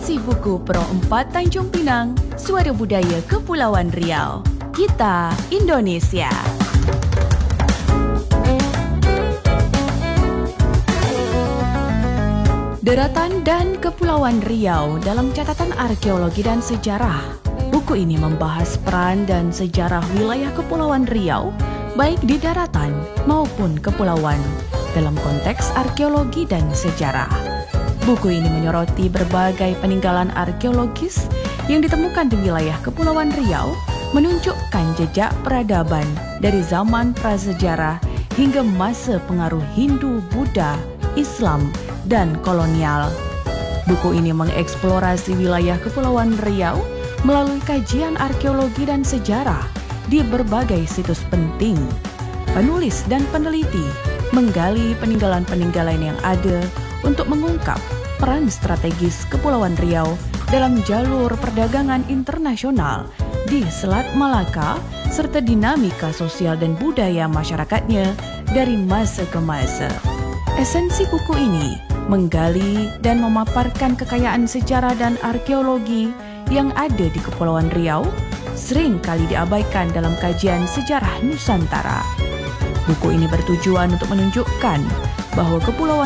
Esensi Buku Pro 4 Tanjung Pinang, Suara Budaya Kepulauan Riau. Kita Indonesia. Daratan dan Kepulauan Riau dalam catatan arkeologi dan sejarah. Buku ini membahas peran dan sejarah wilayah Kepulauan Riau, baik di daratan maupun kepulauan, dalam konteks arkeologi dan sejarah. Buku ini menyoroti berbagai peninggalan arkeologis yang ditemukan di wilayah Kepulauan Riau, menunjukkan jejak peradaban dari zaman prasejarah hingga masa pengaruh Hindu, Buddha, Islam, dan kolonial. Buku ini mengeksplorasi wilayah Kepulauan Riau melalui kajian arkeologi dan sejarah di berbagai situs penting. Penulis dan peneliti menggali peninggalan-peninggalan yang ada untuk mengungkap peran strategis Kepulauan Riau dalam jalur perdagangan internasional di Selat Malaka serta dinamika sosial dan budaya masyarakatnya dari masa ke masa. Esensi buku ini menggali dan memaparkan kekayaan sejarah dan arkeologi yang ada di Kepulauan Riau, sering kali diabaikan dalam kajian sejarah Nusantara. Buku ini bertujuan untuk menunjukkan bahwa Kepulauan